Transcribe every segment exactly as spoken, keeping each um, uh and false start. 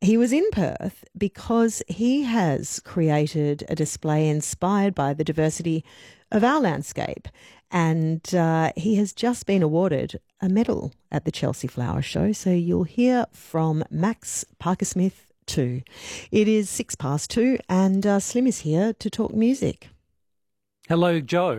He was in Perth because he has created a display inspired by the diversity of our landscape. And uh, he has just been awarded a medal at the Chelsea Flower Show. So you'll hear from Max Parker-Smith too. It is six past two and uh, Slim is here to talk music. Hello, Joe.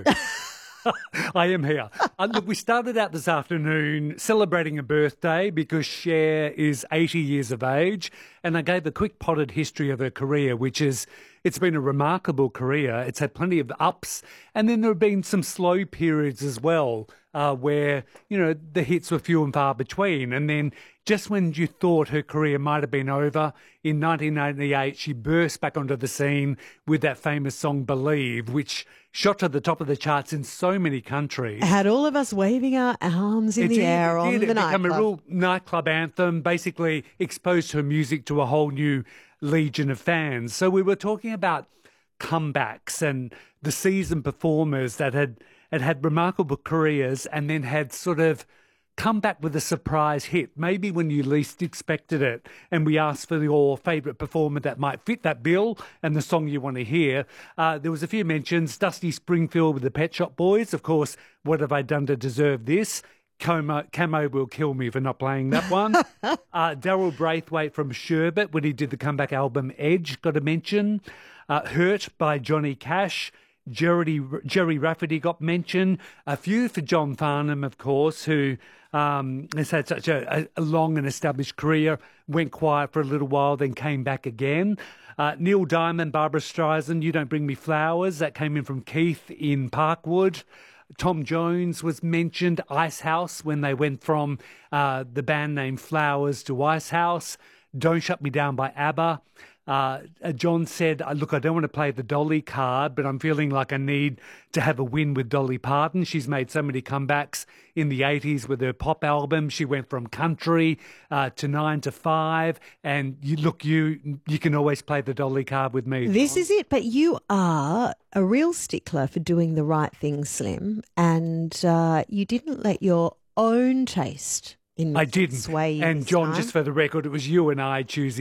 I am here. Uh, look, we started out this afternoon celebrating a birthday because Cher is eighty years of age, and I gave a quick potted history of her career, which is, it's been a remarkable career. It's had plenty of ups, and then there have been some slow periods as well, uh, where, you know, the hits were few and far between. And then just when you thought her career might have been over, in nineteen ninety-eight, she burst back onto the scene with that famous song Believe, which shot to the top of the charts in so many countries. Had all of us waving our arms in It the did, air it on did. the It became nightclub. a real nightclub anthem, basically exposed her music to a whole new legion of fans. So we were talking about comebacks and the seasoned performers that had, had had remarkable careers and then had sort of come back with a surprise hit, maybe when you least expected it. And we asked for your favourite performer that might fit that bill and the song you want to hear. Uh, there was a few mentions. Dusty Springfield with the Pet Shop Boys. Of course, What Have I Done to Deserve This? Camo, Camo will kill me for not playing that one. uh, Daryl Braithwaite from Sherbet when he did the comeback album Edge, got a mention. Uh, Hurt by Johnny Cash. Jerry, Jerry Rafferty got mentioned. A few for John Farnham, of course, who um, has had such a, a long and established career, went quiet for a little while, then came back again. Uh, Neil Diamond, Barbara Streisand, You Don't Bring Me Flowers, that came in from Keith in Parkwood. Tom Jones was mentioned, Ice House, when they went from uh, the band name Flowers to Ice House. Don't Shut Me Down by ABBA. Uh, John said, look, I don't want to play the Dolly card, but I'm feeling like I need to have a win with Dolly Parton. She's made so many comebacks in the eighties with her pop album. She went from country uh, to nine to five. And you look, you you can always play the Dolly card with me. This John. Is it, but you are a real stickler for doing the right thing, Slim, and uh, you didn't let your own taste in I didn't. sway you And this John, time. just for the record, it was you and I choosing